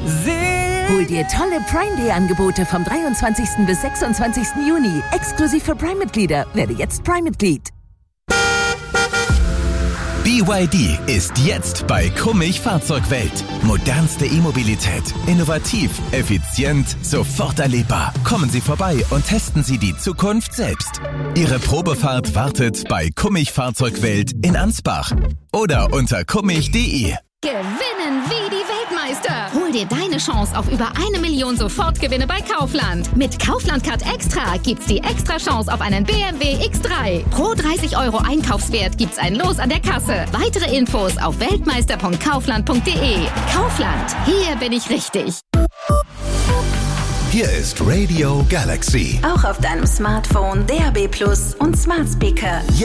Hol dir tolle Prime Day Angebote vom 23. bis 26. Juni. Exklusiv für Prime-Mitglieder. Werde jetzt Prime-Mitglied. BYD ist jetzt bei Kummich Fahrzeugwelt. Modernste E-Mobilität. Innovativ, effizient, sofort erlebbar. Kommen Sie vorbei und testen Sie die Zukunft selbst. Ihre Probefahrt wartet bei Kummich Fahrzeugwelt in Ansbach oder unter kummich.de. Gewinnen wie die Weltmeister. Hol dir deine Chance auf über 1 Million Sofortgewinne bei Kaufland. Mit Kaufland Card Extra gibt's die extra Chance auf einen BMW X3. Pro 30 € Einkaufswert gibt's ein Los an der Kasse. Weitere Infos auf weltmeister.kaufland.de. Kaufland, hier bin ich richtig. Hier ist Radio Galaxy. Auch auf deinem Smartphone, DAB+ und Smart Speaker.